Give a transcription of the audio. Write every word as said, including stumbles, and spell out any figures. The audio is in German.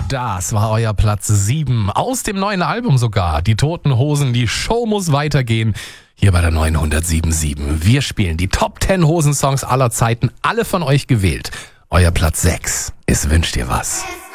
Das war euer Platz sieben. Aus dem neuen Album sogar. Die Toten Hosen, die Show muss weitergehen. Hier bei der neunhundertsieben Komma sieben. Wir spielen die Top zehn Hosensongs aller Zeiten. Alle von euch gewählt. Euer Platz sechs ist Wünsch dir was.